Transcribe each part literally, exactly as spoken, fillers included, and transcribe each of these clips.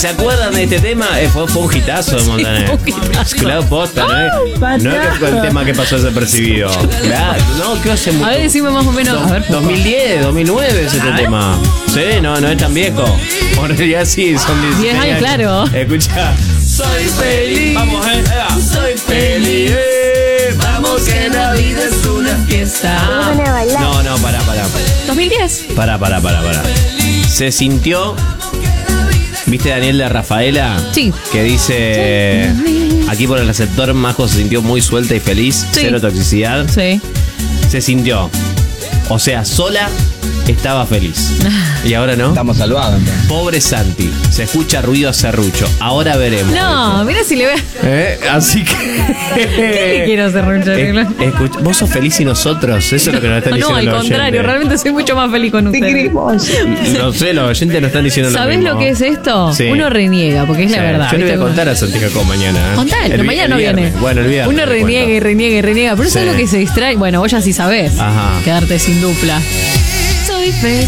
se acuerdan de este tema, eh, fue, fue un hitazo de Montaner. Un hitazo. Claro, posta, ¿no es? Oh, no es que fue el tema que pasó desapercibido. Claro, no, ¿qué hace mucho? A ver, decime más o menos. Do- A ver, dos mil diez, dos mil nueve es este tema. Sí, no, no es tan viejo. En realidad sí, son diez años, claro. Escucha. Soy feliz. Vamos, eh. Soy feliz. eh. Vamos que la vida es una fiesta. No, no, pará, pará. dos mil diez. Pará, pará, pará, pará. Se sintió. ¿Viste Daniel de Rafaela? Sí. Que dice. Aquí por el receptor, Majo se sintió muy suelta y feliz. Sí. Cero toxicidad. Sí. Se sintió. O sea, sola estaba feliz. ¿Y ahora no? Estamos salvados entonces. Pobre Santi. Se escucha ruido a serrucho. Ahora veremos. No, mira si le ve. ¿Eh? Así que. ¿Qué le quiero hacer, Rucho? Es- escucha- vos sos feliz y nosotros. Eso es lo que nos están No, diciendo al los contrario, oyentes. realmente soy mucho más feliz con ustedes. No sé, los oyentes nos están diciendo lo ¿Sabés mismo. lo que es esto? Sí. Uno reniega, porque es Sí. la verdad. Yo le voy a ¿viste? contar a Santi Jacó mañana. ¿eh? Contale, El vi- mañana el no viene. viernes. Bueno, el viernes. Uno le reniega y cuento. reniega y reniega. Pero eso Sí. es lo que se distrae. Bueno, vos ya sí sabés. Ajá. Quedarte sin dupla. Soy feliz.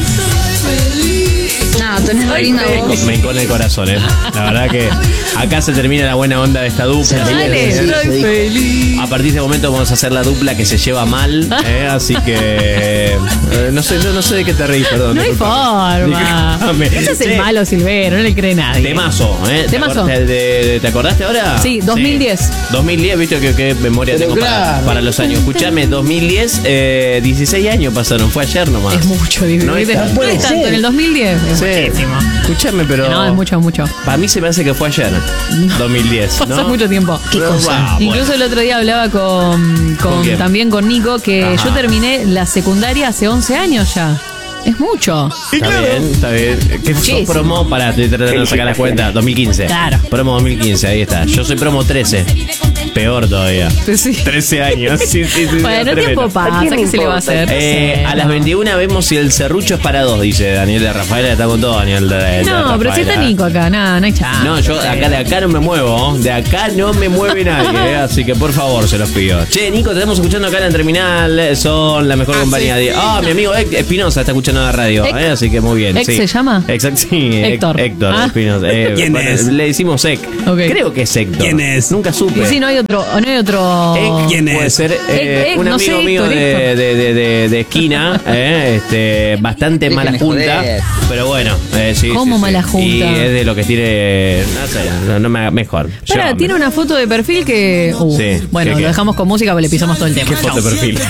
No, tenés una linda voz. Me encona el corazón, ¿eh? La verdad que acá se termina la buena onda de esta dupla. Dale, soy feliz. A partir de este momento vamos a hacer la dupla que se lleva mal, ¿eh? Así que eh, no sé, no, no sé de qué te reís, perdón. No hay disculpa. forma. Disculpame. Ese es el Che, malo, Silvero, no le cree nadie. Temazo, ¿eh? ¿Te Temazo. acor- ¿Te, te- te acordaste ahora? Sí, dos mil diez. dos mil diez, viste que qué memoria Pero tengo para, claro. para los años. Escuchame, dos mil diez, eh, dieciséis años pasaron, fue ayer nomás. Es mucho, dice. No es ¿viste? tanto. No es tanto. En el dos mil diez. Es Sí. muchísimo. Escuchame, pero. No, es mucho, mucho. Para mí se me hace que fue ayer, dos mil diez. Pasó ¿no? mucho tiempo. ¿Qué cosa? Incluso el otro día hablaba con, con, ¿Con quién? también con Nico que Ajá. yo terminé la secundaria hace once años ya. Es mucho. Está bien, está bien. ¿Qué sos Muchísimo. promo? Pará, estoy tratando de sacar la cuenta. dos mil quince. Claro. Promo dos mil quince, ahí está. Yo soy promo trece. Peor todavía. Sí. trece años. Sí, sí, sí, Bueno, tremendo. tiempo pasa, ¿qué se le va a hacer? Eh, a las veintiuna vemos si el serrucho es para dos, dice Daniel de Rafaela. Está con todo, Daniel de, de No, pero si está Rafaela. Nico acá, nada, no hay chance. No, yo acá de acá no me muevo. De acá no me mueve nadie. eh, Así que por favor, se los pido. Che, Nico, te estamos escuchando acá en la terminal. Son la mejor compañía de. Ah, mi amigo Héctor Espinosa está escuchando la radio. Héctor. eh, Así que muy bien. ¿Héctor sí. se llama? Exacto, sí. Héctor. Héctor Ah. Espinosa. Eh, ¿Quién bueno, es? Le decimos Héctor. Ok. Creo que es Héctor. ¿Quién es? Nunca supe. Y si no hay otro, no hay otro. Héctor ¿Quién puede es? ser eh, Héctor, un no amigo sé, mío Héctor, de, Héctor. de, de, de, de esquina, eh, este, bastante Déjenme mala junta, joder. pero bueno, eh, sí, ¿Cómo sí, sí. mala junta? Y es de lo que tiene, no sé, no, no me mejor. Pará, Llévame. tiene una foto de perfil que. Uh, Sí, bueno, ¿qué, qué? lo dejamos con música porque le pisamos todo el tema. ¿Qué foto de perfil?